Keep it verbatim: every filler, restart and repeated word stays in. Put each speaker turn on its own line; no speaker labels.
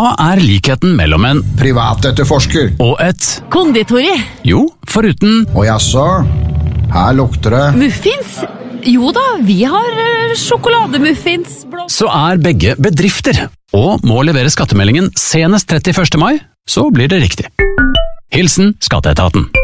Hva er likheten mellom en
privatetterforsker
og et
Konditori.
Jo, foruten
og jaså, her lukter det
Muffins? Jo da, vi har eh, sjokolademuffins. Blå.
så er begge bedrifter, og må levere skattemeldingen senest trettiførste mai, så blir det riktig. Hilsen Skatteetaten.